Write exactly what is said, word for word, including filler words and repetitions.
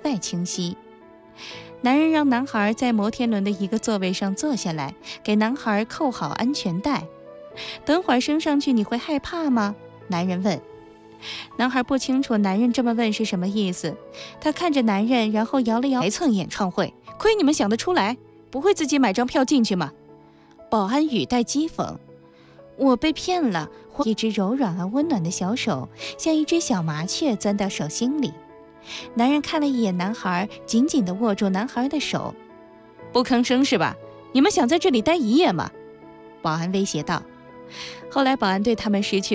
白清晰。男人让男孩在摩天轮的一个座位上坐下来，给男孩扣好安全带。等会儿升上去你会害怕吗？男人问。男孩不清楚男人这么问是什么意思，他看着男人，然后摇了摇。来蹭演唱会，亏你们想得出来，不会自己买张票进去吗？保安语带讥讽。我被骗了。一只柔软而温暖的小手像一只小麻雀钻到手心里。男人看了一眼男孩，紧紧地握住男孩的手。不吭声是吧？你们想在这里待一夜吗？保安威胁道。后来保安对他们失去